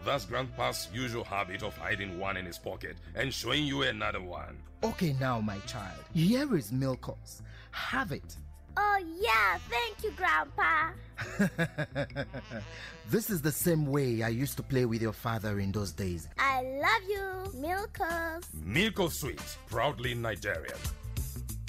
that's Grandpa's usual habit of hiding one in his pocket and showing you another one. Okay now, my child. Here is Milkos. Have it. Oh yeah, thank you, Grandpa. This is the same way I used to play with your father in those days. I love you, Milkos. Milko Sweet, proudly Nigerian.